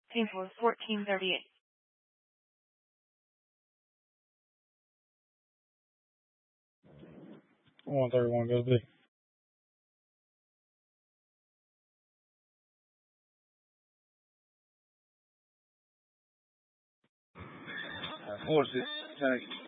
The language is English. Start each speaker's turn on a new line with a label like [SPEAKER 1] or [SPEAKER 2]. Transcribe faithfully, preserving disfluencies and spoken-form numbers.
[SPEAKER 1] Painful fourteen thirty-eight.
[SPEAKER 2] one thirty-one goes D.
[SPEAKER 3] Force it.